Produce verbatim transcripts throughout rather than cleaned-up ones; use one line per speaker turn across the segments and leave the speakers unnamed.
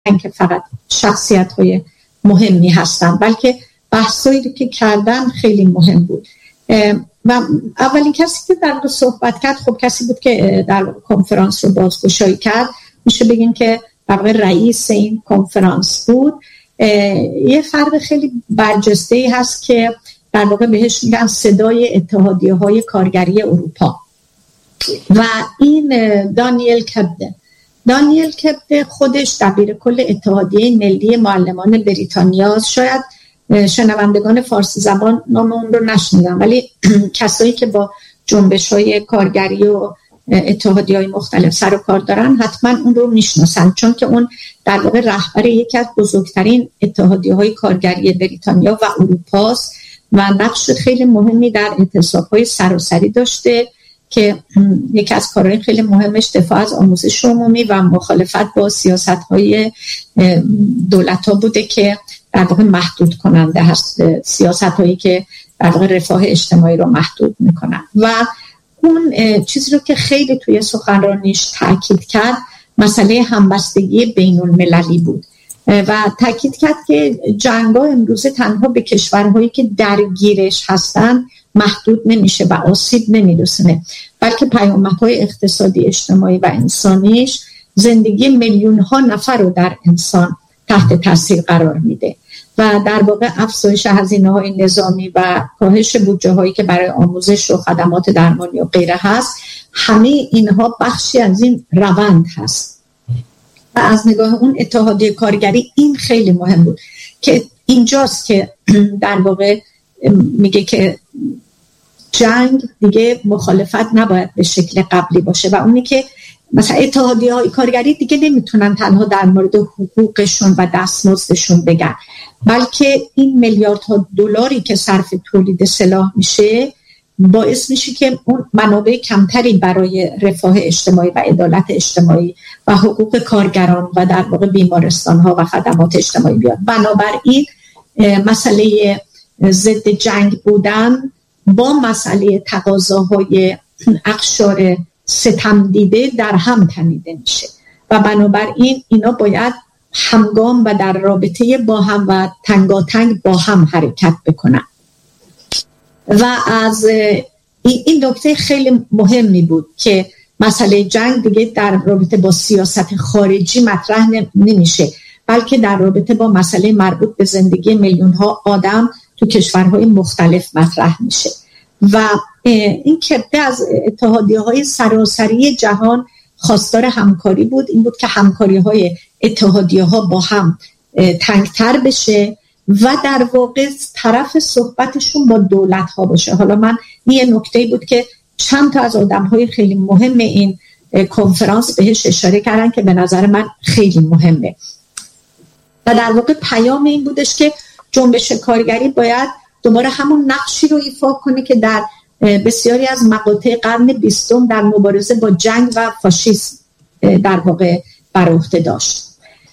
که فقط شخصیت های مهمی هستن، بلکه بحثایی که کردن خیلی مهم بود. و اولین کسی که در واقع صحبت کرد خب کسی بود که در واقع کنفرانس رو بازگشایی کرد، میشه بگیم که در واقع رئیس این کنفرانس بود. یه فرد خیلی برجسته‌ای هست که در واقع بهش میگن صدای اتحادیه های کارگری اروپا و این دانیل کبده. دانیل کبده خودش دبیر کل اتحادیه ملی معلمان بریتانیا. شاید شنوندگان فارسی زبان نام اون رو نشنیدن، ولی کسایی که با جنبش‌های کارگری و اتحادیه‌های مختلف سر و کار دارن حتما اون رو میشناسن، چون که اون در واقع رهبر یکی از بزرگترین اتحادیه‌های کارگری بریتانیا و اروپاست و نقش خیلی مهمی در اعتصاب‌های سراسری داشته که یکی از کارهای خیلی مهمش دفاع از آموزش عمومی و مخالفت با سیاست‌های دولت‌ها بوده که در واقع محدود کننده هست، سیاست‌هایی که در واقع رفاه اجتماعی رو محدود میکنن. و اون چیزی رو که خیلی توی سخنرانیش تاکید کرد مسئله همبستگی بین المللی بود و تاکید کرد که جنگ‌ها امروزه تنها به کشورهایی که درگیرش هستن محدود نمیشه و آسیب نمیرسونه، بلکه پیامدهای اقتصادی، اجتماعی و انسانیش زندگی میلیون ها نفر رو در انسان تحت تاثیر قرار میده و در واقع افزایش هزینه‌های نظامی و کاهش بودجه‌هایی که برای آموزش و خدمات درمانی و غیره هست، همه اینها بخشی از این روند هست. و از نگاه اون اتحادیه کارگری این خیلی مهم بود که اینجاست که در واقع میگه که جنگ دیگه مخالفت نباید به شکل قبلی باشه و اونی که مثلا اتحادیه‌های کارگری دیگه نمیتونن تنها در مورد حقوقشون و دستمزدشون بگن، بلکه این میلیاردها دلاری که صرف تولید سلاح میشه باعث میشه که اون منابع کمتری برای رفاه اجتماعی و عدالت اجتماعی و حقوق کارگران و در واقع بیمارستان‌ها و خدمات اجتماعی بیاد. بنابراین مسئله ضد جنگ بودن با مسئله تقاضاهای اقشار ستم دیده در هم تنیده میشه و بنابراین اینا باید همگام و در رابطه با هم و تنگاتنگ با هم حرکت بکنن. و از این نکته خیلی مهمی بود که مسئله جنگ دیگه در رابطه با سیاست خارجی مطرح نمیشه، بلکه در رابطه با مسئله مربوط به زندگی میلیون ها آدم تو کشورهای مختلف مطرح میشه. و این کبده از اتحادیه‌های سراسری جهان خواستار همکاری بود، این بود که همکاری‌های اتحادیه‌ها با هم تنگتر بشه و در واقع طرف صحبتشون با دولت‌ها باشه. حالا من این نکته بود که چند تا از آدم‌های خیلی مهم این کنفرانس بهش اشاره کردن که به نظر من خیلی مهمه و در واقع پیام این بودش که جنبش کارگری باید دوباره همون نقشی رو ایفا کنه که در بسیاری از مقاطع قرن بیستم در مبارزه با جنگ و فاشیسم در واقع بر عهده داشت.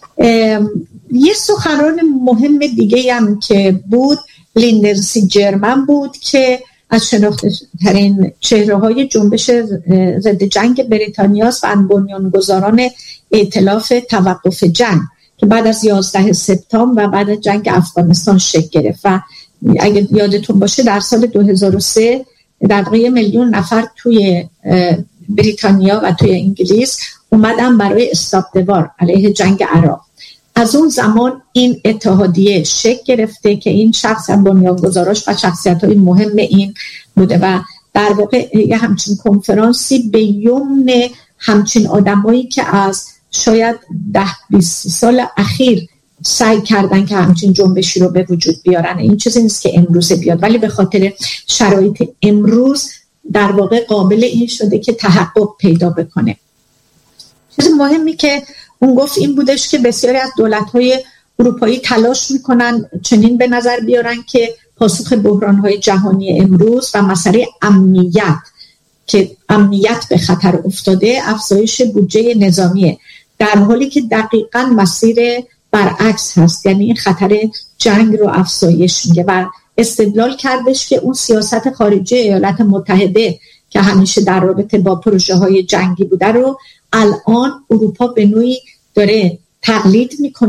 یه سخنران مهم دیگه هم که بود لیندزی جرمن بود که از شناخته ترین چهره های جنبش ضد جنگ بریتانیاست و بنیانگذاران ائتلاف توقف جنگ که بعد از یازده سپتامبر و بعد از جنگ افغانستان شکل گرفت و اگه یادتون باشه در سال دو هزار و سه در واقع میلیون نفر توی بریتانیا و توی انگلیس اومدن برای استاپ دوار علیه جنگ عراق. از اون زمان این اتحادیه شکل گرفته که این شخص بنیانگذاراش و شخصیت‌های مهم این بوده و در واقع یه همچین کنفرانسی به یمن همچین آدمایی که از شاید ده بیست سال اخیر سعی کردن که همچین جنبشی رو به وجود بیارن. این چیزی نیست که امروز بیاد، ولی به خاطر شرایط امروز در واقع قابل این شده که تحقق پیدا بکنه. چیز مهمی که اون گفت این بودش که بسیاری از دولت‌های اروپایی تلاش میکنن چنین به نظر بیارن که پاسخ بحران‌های جهانی امروز و مسئله امنیت که امنیت به خطر افتاده افزایش بودجه نظامیه، در حالی که دقیقاً مسیر برعکس هست، یعنی این خطر جنگ رو افزایش میده و استدلال کردش که اون سیاست خارجی ایالات متحده که همیشه در رابطه با پروژه های جنگی بوده رو الان اروپا به نوعی داره تقلید میکنه